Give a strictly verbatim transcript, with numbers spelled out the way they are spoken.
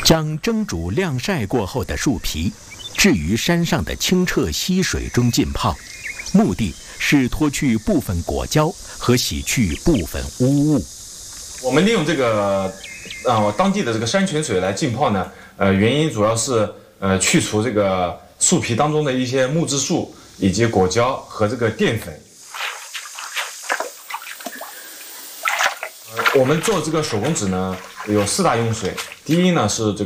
将蒸煮晾晒过后的树皮置于山上的清澈溪水中浸泡，目的是脱去部分果胶和洗去部分污物。 我们利用这个啊、呃、当地的这个山泉水来浸泡呢，呃，原因主要是呃去除这个树皮当中的一些木质素以及果胶和这个淀粉。呃、我们做这个手工纸呢有四大用水，第一呢是这个